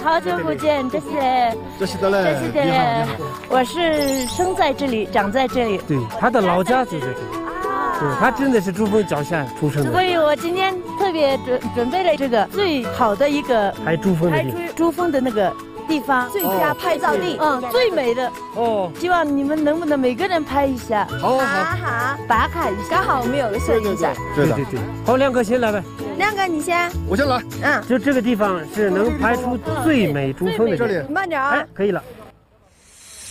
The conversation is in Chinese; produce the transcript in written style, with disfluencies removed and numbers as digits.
好久不见，这些， 这是的嘞， 这些的，我是生在这里，长在这里。 对，他的老家就在这里。对，他真的是珠峰脚下出生的。 所以我今天特别准备了这个最好的一个拍珠峰的地方， 珠峰的那个地方， 最佳拍照地， 最美的哦。 希望你们能不能每个人拍一下？ 好， 打卡一下。 刚好我们有个摄影展。 对的。 好，亮哥先来呗。 亮哥，你先。 我先来。 就这个地方是能拍出最美珠峰的。 这里。 慢点啊。 哎，可以了。